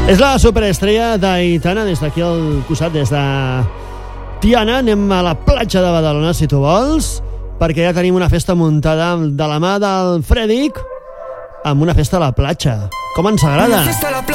És la superestrella d'Aitana, des d'aquí al costat, des de Tiana. Anem a la platja de Badalona, si tu vols, perquè ja tenim una festa muntada de la mà del Fredrik, amb una festa a la platja. Com ens agrada!